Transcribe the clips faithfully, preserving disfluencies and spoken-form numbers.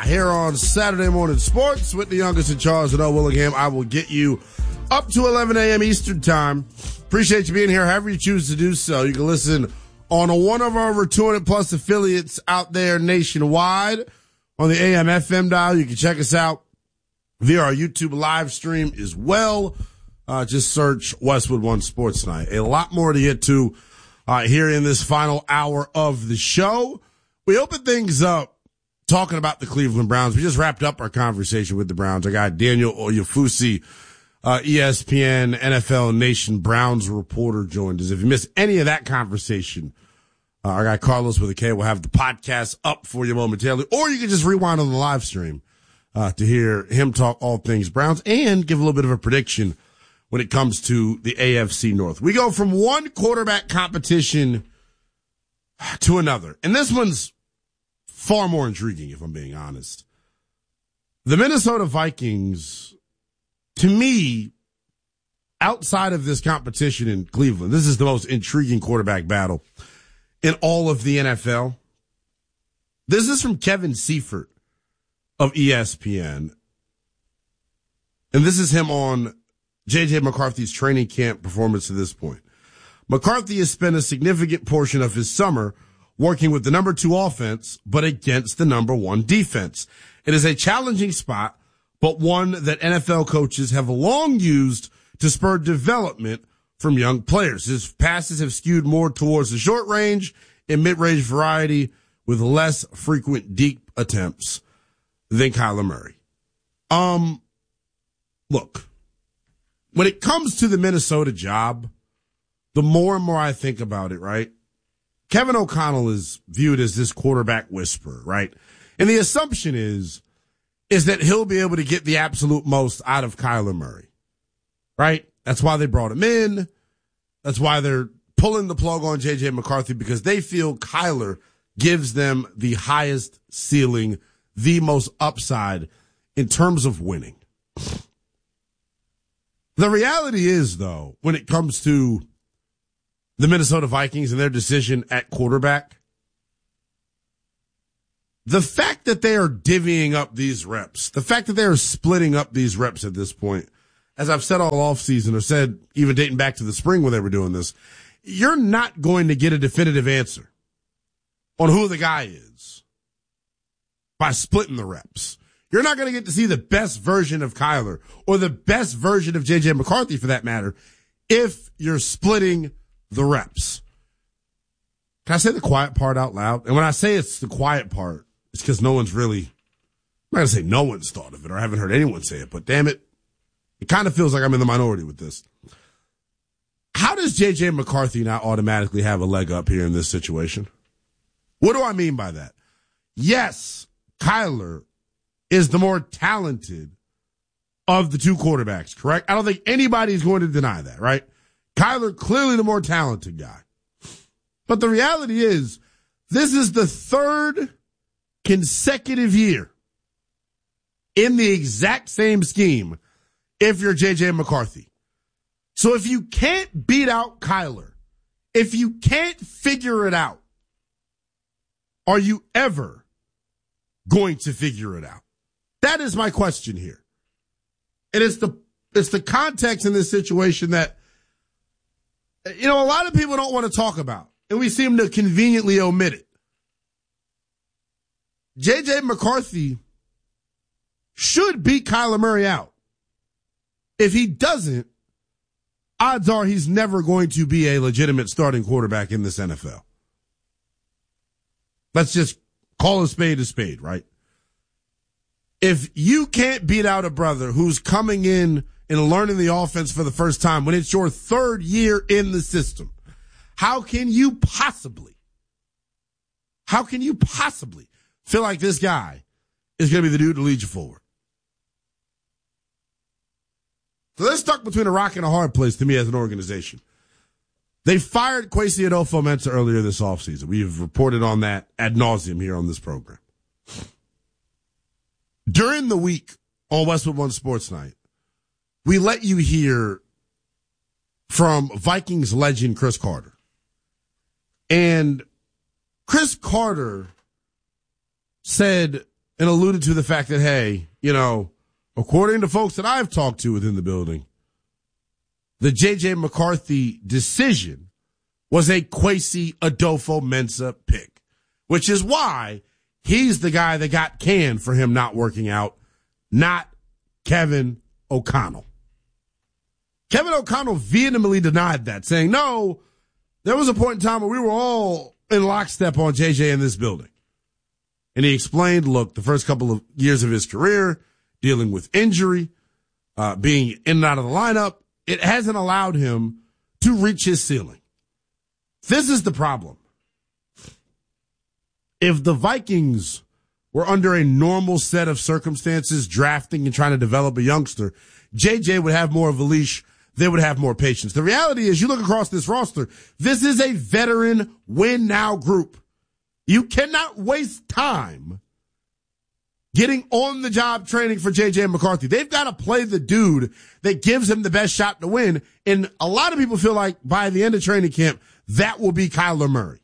here on Saturday Morning Sports with the youngest in Charles and O. Willingham. I will get you up to eleven a.m. Eastern Time. Appreciate you being here. However you choose to do so, you can listen on one of our over two hundred plus affiliates out there nationwide on the A M F M dial. You can check us out via our YouTube live stream as well. Uh, just search Westwood One Sports Night. A lot more to get to uh, here in this final hour of the show. We open things up talking about the Cleveland Browns. We just wrapped up our conversation with the Browns. Our guy Daniel Oyefusi, uh, E S P N, N F L Nation Browns reporter, joined us. If you missed any of that conversation, uh, our guy Carlos with a K will have the podcast up for you momentarily, or you can just rewind on the live stream uh, to hear him talk all things Browns and give a little bit of a prediction when it comes to the A F C North. We go from one quarterback competition to another, and this one's far more intriguing, if I'm being honest. The Minnesota Vikings, to me, outside of this competition in Cleveland, this is the most intriguing quarterback battle in all of the N F L. This is from Kevin Seifert of E S P N. And this is him on J J McCarthy's training camp performance to this point. McCarthy has spent a significant portion of his summer working with the number two offense, but against the number one defense. It is a challenging spot, but one that N F L coaches have long used to spur development from young players. His passes have skewed more towards the short range and mid-range variety with less frequent deep attempts than Kyler Murray. Um, look, when it comes to the Minnesota job, the more and more I think about it, right? Kevin O'Connell is viewed as this quarterback whisperer, right? And the assumption is, is that he'll be able to get the absolute most out of Kyler Murray, right? That's why they brought him in. That's why they're pulling the plug on J J McCarthy, because they feel Kyler gives them the highest ceiling, the most upside in terms of winning. The reality is, though, when it comes to the Minnesota Vikings and their decision at quarterback, the fact that they are divvying up these reps, the fact that they are splitting up these reps at this point, as I've said all offseason, or said even dating back to the spring when they were doing this, you're not going to get a definitive answer on who the guy is by splitting the reps. You're not going to get to see the best version of Kyler or the best version of J J McCarthy, for that matter, if you're splitting the reps. Can I say the quiet part out loud? And when I say it's the quiet part, it's because no one's really, I'm not going to say no one's thought of it or I haven't heard anyone say it, but damn it, it kind of feels like I'm in the minority with this. How does J J McCarthy not automatically have a leg up here in this situation? What do I mean by that? Yes, Kyler is the more talented of the two quarterbacks, correct? I don't think anybody's going to deny that, right? Kyler, clearly the more talented guy. But the reality is, this is the third consecutive year in the exact same scheme if you're J J McCarthy. So if you can't beat out Kyler, if you can't figure it out, are you ever going to figure it out? That is my question here. And it's the, it's the context in this situation that, you know, a lot of people don't want to talk about, and we seem to conveniently omit it. J J McCarthy should beat Kyler Murray out. If he doesn't, odds are he's never going to be a legitimate starting quarterback in this N F L. Let's just call a spade a spade, right? If you can't beat out a brother who's coming in and learning the offense for the first time when it's your third year in the system, how can you possibly, how can you possibly feel like this guy is going to be the dude to lead you forward? So they're stuck between a rock and a hard place to me as an organization. They fired Kwesi Adolfo-Mensah earlier this offseason. We've reported on that ad nauseum here on this program. During the week on Westwood One Sports Night, we let you hear from Vikings legend Cris Carter. And Cris Carter said and alluded to the fact that, hey, you know, according to folks that I've talked to within the building, the J J McCarthy decision was a Kwesi Adolfo-Mensah pick, which is why he's the guy that got canned for him not working out, not Kevin O'Connell. Kevin O'Connell vehemently denied that, saying, no, there was a point in time where we were all in lockstep on J J in this building. And he explained, look, the first couple of years of his career, dealing with injury, uh, being in and out of the lineup, it hasn't allowed him to reach his ceiling. This is the problem. If the Vikings were under a normal set of circumstances, drafting and trying to develop a youngster, J J would have more of a leash. They would have more patience. The reality is, you look across this roster, this is a veteran win-now group. You cannot waste time getting on-the-job training for J J McCarthy. They've got to play the dude that gives him the best shot to win. And a lot of people feel like by the end of training camp, that will be Kyler Murray.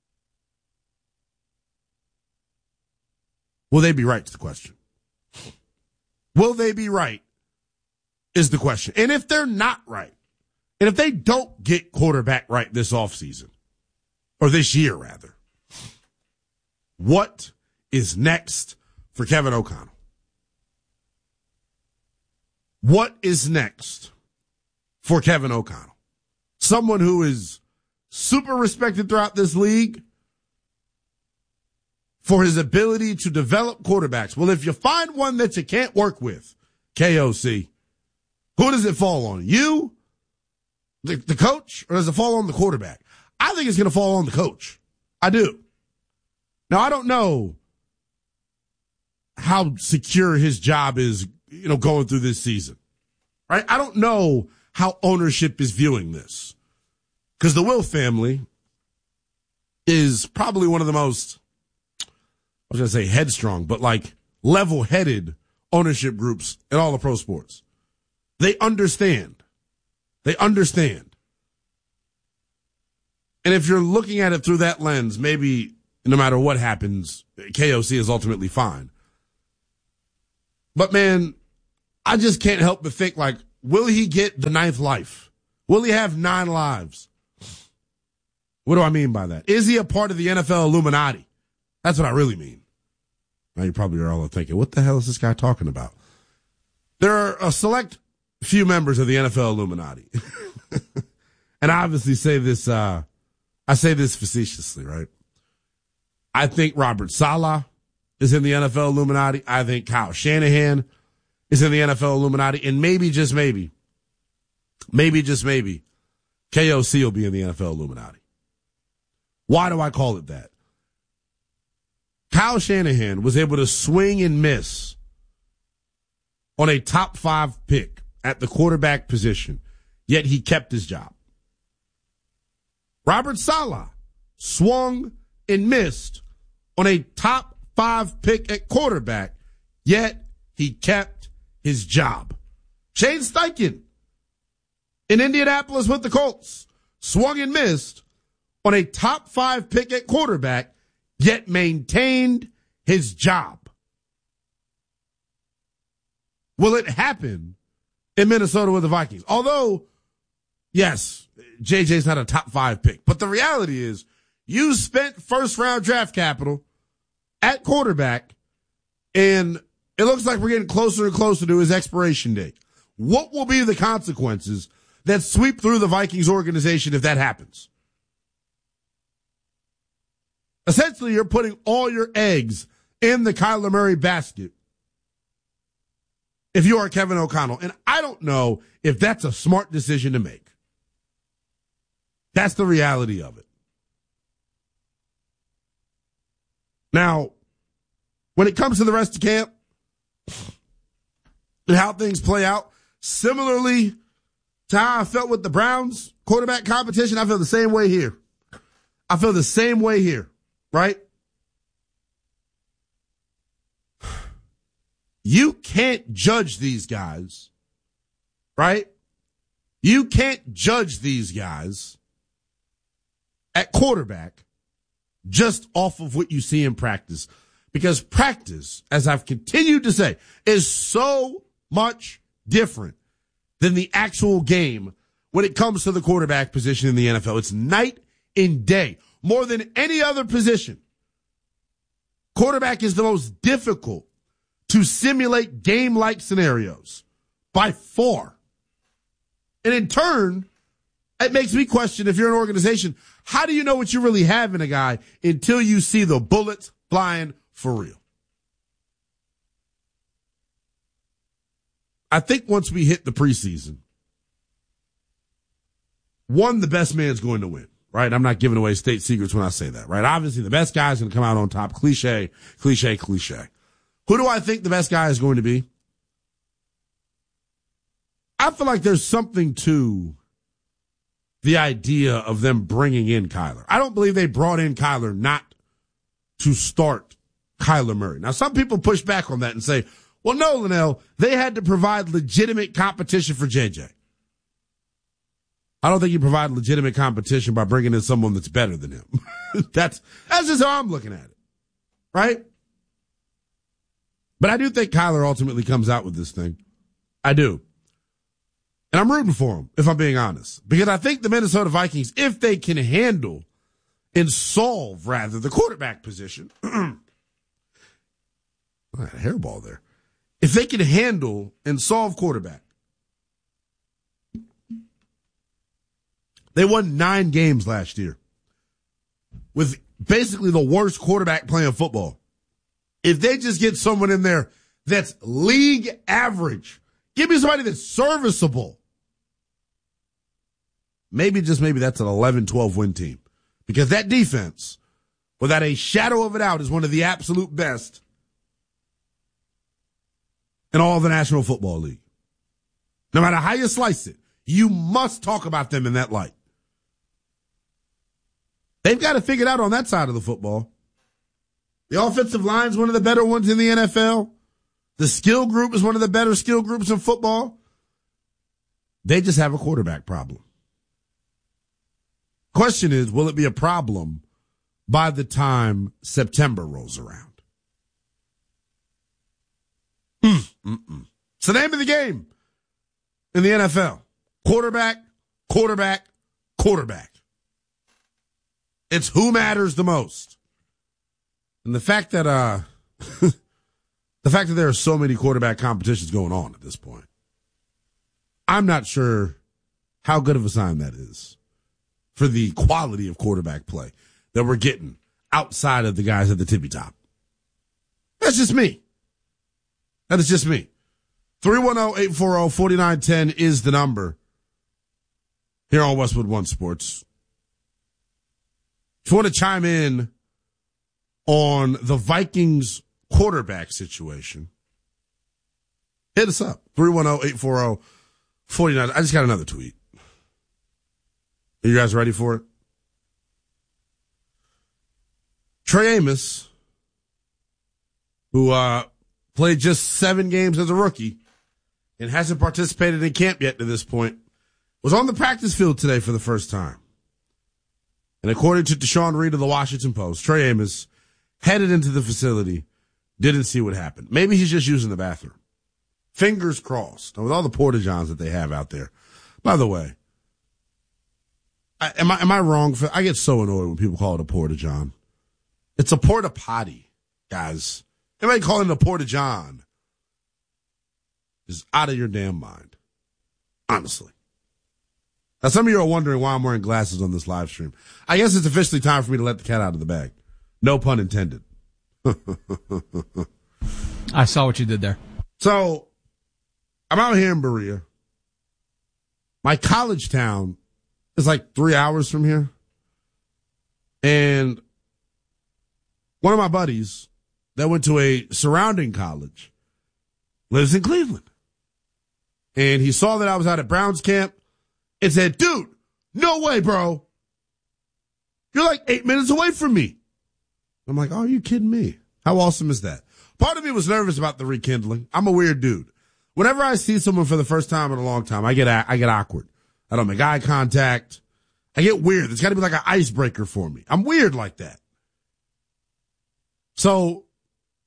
Will they be right is the question. Will they be right is the question. And if they're not right, and if they don't get quarterback right this offseason, or this year rather, what is next for Kevin O'Connell? What is next for Kevin O'Connell? Someone who is super respected throughout this league for his ability to develop quarterbacks. Well, if you find one that you can't work with, K O C, who does it fall on? You, the, the coach, or does it fall on the quarterback? I think it's going to fall on the coach. I do. Now, I don't know how secure his job is, you know, going through this season, right? I don't know how ownership is viewing this, because the Will family is probably one of the most, I was going to say headstrong, but like level-headed ownership groups in all of pro sports. They understand. They understand. And if you're looking at it through that lens, maybe no matter what happens, K O C is ultimately fine. But man, I just can't help but think, like, will he get the ninth life? Will he have nine lives? What do I mean by that? Is he a part of the N F L Illuminati? That's what I really mean. Now you probably are all thinking, what the hell is this guy talking about? There are a select few members of the N F L Illuminati. And I obviously say this, uh, I say this facetiously, right? I think Robert Saleh is in the N F L Illuminati. I think Kyle Shanahan is in the N F L Illuminati. And maybe, just maybe, maybe, just maybe, K O C will be in the N F L Illuminati. Why do I call it that? Kyle Shanahan was able to swing and miss on a top five pick at the quarterback position, yet he kept his job. Robert Saleh swung and missed on a top five pick at quarterback, yet he kept his job. Shane Steichen in Indianapolis with the Colts swung and missed on a top five pick at quarterback, yet maintained his job. Will it happen in Minnesota with the Vikings? Although, yes, J J's not a top five pick, but the reality is you spent first round draft capital at quarterback, and it looks like we're getting closer and closer to his expiration date. What will be the consequences that sweep through the Vikings organization if that happens? Essentially, you're putting all your eggs in the Kyler Murray basket if you are Kevin O'Connell. And I don't know if that's a smart decision to make. That's the reality of it. Now, when it comes to the rest of camp and how things play out, similarly to how I felt with the Browns quarterback competition, I feel the same way here. I feel the same way here, right? You can't judge these guys, right? You can't judge these guys at quarterback just off of what you see in practice, Because practice, as I've continued to say, is so much different than the actual game when it comes to the quarterback position in the N F L. It's night and day. More than any other position, quarterback is the most difficult to simulate game-like scenarios by far. And in turn, it makes me question, if you're an organization, how do you know what you really have in a guy until you see the bullets flying for real? I think once we hit the preseason, one, the best man's going to win, right? I'm not giving away state secrets when I say that, right? Obviously, the best guy's going to come out on top. Cliche, cliche, cliche. Who do I think the best guy is going to be? I feel like there's something to the idea of them bringing in Kyler. I don't believe they brought in Kyler not to start Kyler Murray. Now, some people push back on that and say, well, no, Linnell, they had to provide legitimate competition for J J. I don't think you provide legitimate competition by bringing in someone that's better than him. that's, that's just how I'm looking at it. Right? But I do think Kyler ultimately comes out with this thing. I do. And I'm rooting for him, if I'm being honest. Because I think the Minnesota Vikings, if they can handle and solve, rather, the quarterback position. I had a hairball there. If they can handle and solve quarterback. They won nine games last year with basically the worst quarterback playing football. If they just get someone in there that's league average, give me somebody that's serviceable. Maybe, just maybe, that's an eleven twelve win team. Because that defense, without a shadow of a doubt, is one of the absolute best in all of the National Football League. No matter how you slice it, you must talk about them in that light. They've got to figure it out on that side of the football. The offensive line is one of the better ones in the N F L. The skill group is one of the better skill groups in football. They just have a quarterback problem. Question is, will it be a problem by the time September rolls around? Mm, mm-mm. It's the name of the game in the N F L. Quarterback, quarterback, quarterback. It's who matters the most. And the fact that, uh, the fact that there are so many quarterback competitions going on at this point, I'm not sure how good of a sign that is for the quality of quarterback play that we're getting outside of the guys at the tippy top. That's just me. That is just me. three one zero, eight four zero, four nine one zero is the number here on Westwood One Sports. If you want to chime in on the Vikings quarterback situation, hit us up. three one zero, eight four zero, four nine one zero. I just got another tweet. Are you guys ready for it? Trey Amos, who uh, played just seven games as a rookie and hasn't participated in camp yet to this point, was on the practice field today for the first time. And according to Deshaun Reed of the Washington Post, Trey Amos headed into the facility, didn't see what happened. Maybe he's just using the bathroom. Fingers crossed. Now, with all the porta-johns that they have out there. By the way, I, am I am I wrong? For, I get so annoyed when people call it a porta-john. It's a porta-potty, guys. Everybody calling it a porta-john is out of your damn mind. Honestly. Now, some of you are wondering why I'm wearing glasses on this live stream. I guess it's officially time for me to let the cat out of the bag. No pun intended. I saw what you did there. So, I'm out here in Berea. My college town is like three hours from here. And one of my buddies that went to a surrounding college lives in Cleveland. And he saw that I was out at Browns camp and said, dude, no way, bro. You're like eight minutes away from me. I'm like, oh, are you kidding me? How awesome is that? Part of me was nervous about the rekindling. I'm a weird dude. Whenever I see someone for the first time in a long time, I get I get awkward. I don't make eye contact. I get weird. It's got to be like an icebreaker for me. I'm weird like that. So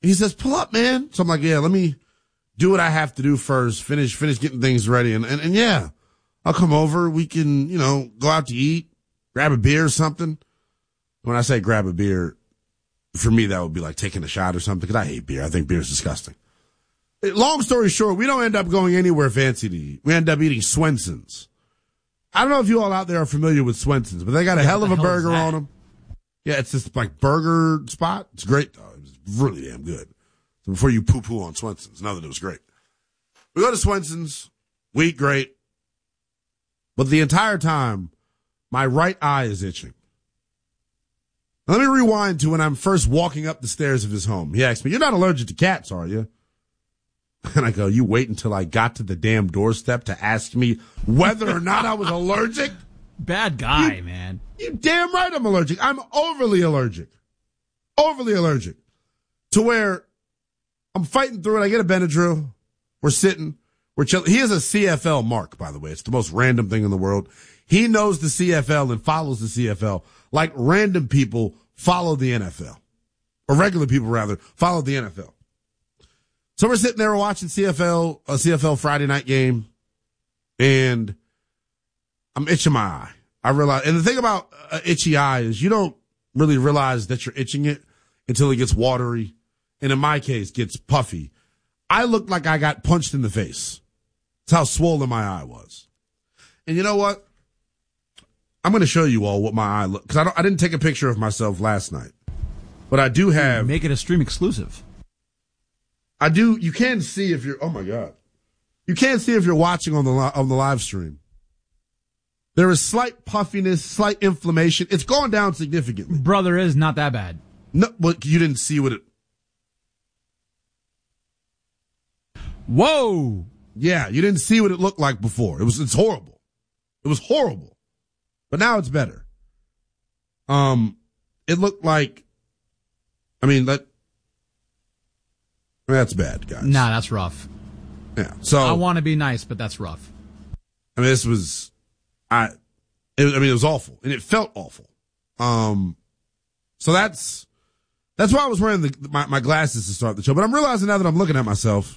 He says, pull up, man. So I'm like, yeah, let me do what I have to do first, finish, finish getting things ready. And, and, and yeah, I'll come over. We can, you know, go out to eat, grab a beer or something. When I say grab a beer, for me, that would be like taking a shot or something, because I hate beer. I think beer is disgusting. Long story short, we don't end up going anywhere fancy to eat. We end up eating Swenson's. I don't know if you all out there are familiar with Swenson's, but they got a yeah, hell of a burger on them. Yeah, it's this like burger spot. It's great, though. It's really damn good. So before you poo-poo on Swenson's, know that it was great. We go to Swenson's. We eat great. But the entire time, my right eye is itching. Now, let me rewind to when I'm first walking up the stairs of his home. He asked me, you're not allergic to cats, are you? And I go, you wait until I got to the damn doorstep to ask me whether or not I was allergic? Bad guy, you, man. You damn right I'm allergic. I'm overly allergic. Overly allergic. To where I'm fighting through it. I get a Benadryl. We're sitting. We're chilling. He has a C F L mark, by the way. It's the most random thing in the world. He knows the C F L and follows the C F L like random people follow the N F L. Or regular people, rather, follow the N F L. So we're sitting there watching C F L, a C F L Friday night game, and I'm itching my eye. I realize, and the thing about an itchy eye is you don't really realize that you're itching it until it gets watery, and in my case, gets puffy. I looked like I got punched in the face. That's how swollen my eye was. And you know what? I'm going to show you all what my eye looked, because I, don't, I didn't take a picture of myself last night, but I do have. Make it a stream exclusive. I do. You can see if you're. Oh my God, you can see if you're watching on the on the live stream. There is slight puffiness, slight inflammation. It's gone down significantly. Brother, is not that bad. No, but you didn't see what it. Whoa. Yeah, you didn't see what it looked like before. It was. It's horrible. It was horrible, but now it's better. Um, it looked like. I mean that. That's bad, guys. Nah, that's rough. Yeah. So I want to be nice, but that's rough. I mean, this was, I, it, I mean, it was awful, and it felt awful. Um, so that's that's why I was wearing the, my, my glasses to start the show. But I'm realizing now that I'm looking at myself,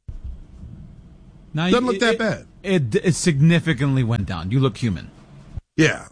now it doesn't you, look that it, bad. It, it significantly went down. You look human. Yeah.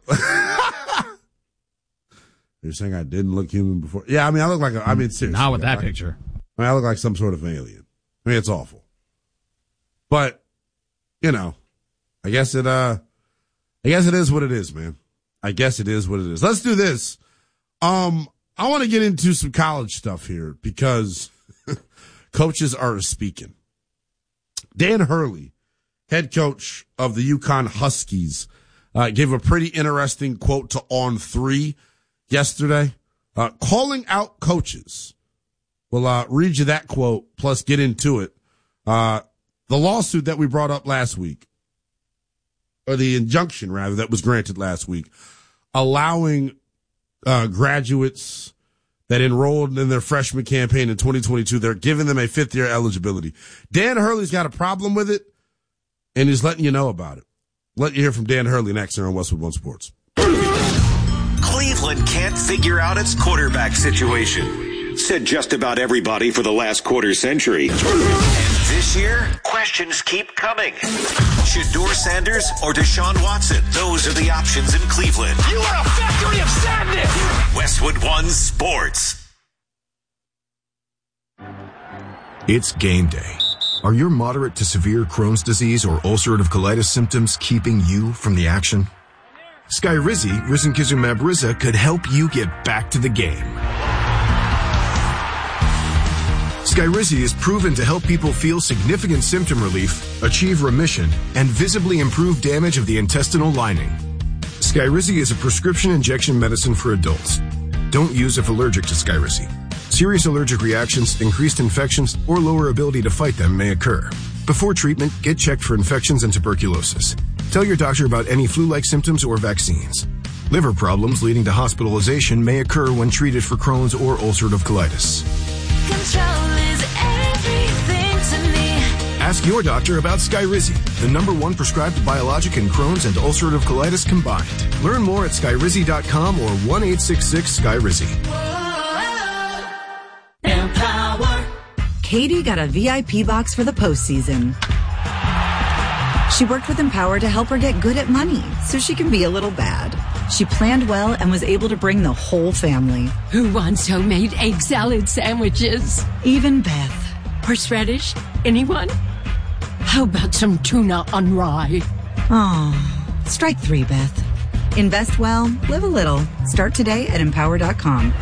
You're saying I didn't look human before? Yeah, I mean, I look like a, I mean, seriously. Not with that I, picture. I mean, I look like some sort of alien. I mean, it's awful. But, you know, I guess it, uh, I guess it is what it is, man. I guess it is what it is. Let's do this. Um, I want to get into some college stuff here because coaches are speaking. Dan Hurley, head coach of the UConn Huskies, uh, gave a pretty interesting quote to On three yesterday, uh, calling out coaches. Well, uh, read you that quote, plus get into it. Uh, the lawsuit that we brought up last week, or the injunction, rather, that was granted last week, allowing uh, graduates that enrolled in their freshman campaign in twenty twenty-two, they're giving them a fifth-year eligibility. Dan Hurley's got a problem with it, and he's letting you know about it. Let you hear from Dan Hurley next here on Westwood One Sports. Cleveland can't figure out its quarterback situation. Said just about everybody for the last quarter century. And this year, questions keep coming. Shedeur Sanders or Deshaun Watson? Those are the options in Cleveland. You are a factory of sadness! Westwood One Sports. It's game day. Are your moderate to severe Crohn's disease or ulcerative colitis symptoms keeping you from the action? Skyrizi, risankizumab Riza, could help you get back to the game. Skyrizi is proven to help people feel significant symptom relief, achieve remission, and visibly improve damage of the intestinal lining. Skyrizi is a prescription injection medicine for adults. Don't use if allergic to Skyrizi. Serious allergic reactions, increased infections, or lower ability to fight them may occur. Before treatment, get checked for infections and tuberculosis. Tell your doctor about any flu-like symptoms or vaccines. Liver problems leading to hospitalization may occur when treated for Crohn's or ulcerative colitis. Control is everything to me. Ask your doctor about Skyrizi, the number one prescribed biologic in Crohn's and ulcerative colitis combined. Learn more at skyrizi dot com or one eight six six Skyrizi. Empower Katie got a V I P box for the postseason. She worked with Empower to help her get good at money so she can be a little bad. She planned well and was able to bring the whole family. Who wants homemade egg salad sandwiches? Even Beth. Horseradish? Anyone? How about some tuna on rye? Oh, strike three, Beth. Invest well, live a little. Start today at empower dot com.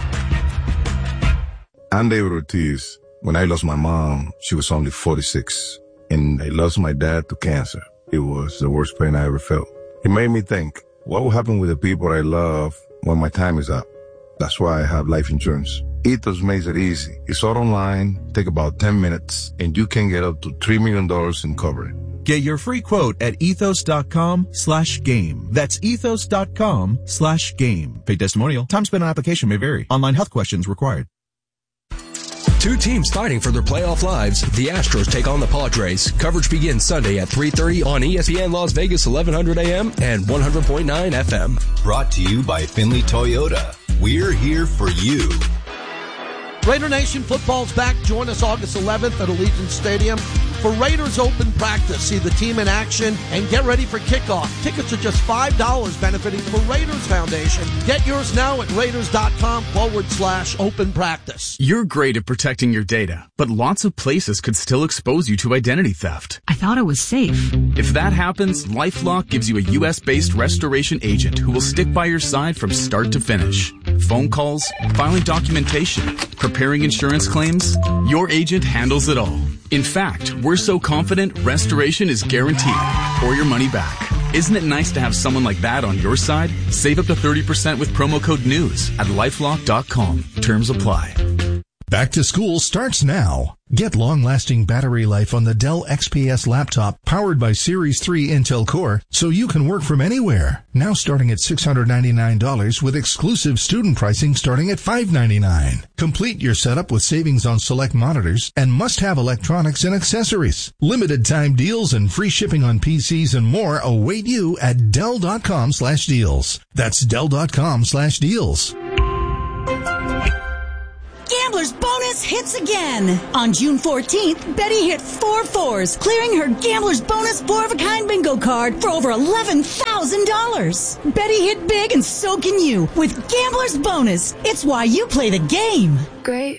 I'm David Ortiz. When I lost my mom, she was only forty-six. And I lost my dad to cancer. It was the worst pain I ever felt. It made me think, what will happen with the people I love when my time is up? That's why I have life insurance. Ethos makes it easy. It's all online, take about ten minutes, and you can get up to three million dollars in coverage. Get your free quote at ethos.com slash game. That's ethos.com slash game. Paid testimonial. Time spent on application may vary. Online health questions required. Two teams fighting for their playoff lives. The Astros take on the Padres. Coverage begins Sunday at three thirty on E S P N Las Vegas, eleven hundred A M and one hundred point nine F M. Brought to you by Finley Toyota. We're here for you. Raider Nation football's back. Join us August eleventh at Allegiant Stadium for Raiders Open Practice. See the team in action and get ready for kickoff. Tickets are just five dollars, benefiting the Raiders Foundation. Get yours now at raiders.com forward slash open practice. You're great at protecting your data, but lots of places could still expose you to identity theft. I thought it was safe. If that happens, LifeLock gives you a U S-based restoration agent who will stick by your side from start to finish. Phone calls, filing documentation, preparing insurance claims, your agent handles it all. In fact, we're so confident restoration is guaranteed or your money back. Isn't it nice to have someone like that on your side? Save up to thirty percent with promo code NEWS at lifelock dot com. Terms apply. Back to school starts now. Get long-lasting battery life on the Dell X P S laptop powered by Series three Intel Core so you can work from anywhere. Now starting at six hundred ninety-nine dollars with exclusive student pricing starting at five hundred ninety-nine dollars. Complete your setup with savings on select monitors and must-have electronics and accessories. Limited time deals and free shipping on P Cs and more await you at Dell.com slash deals. That's Dell.com slash deals. Gambler's Bonus hits again. On June fourteenth, Betty hit four fours, clearing her Gambler's Bonus four-of-a-kind bingo card for over eleven thousand dollars. Betty hit big and so can you with Gambler's Bonus. It's why you play the game. Great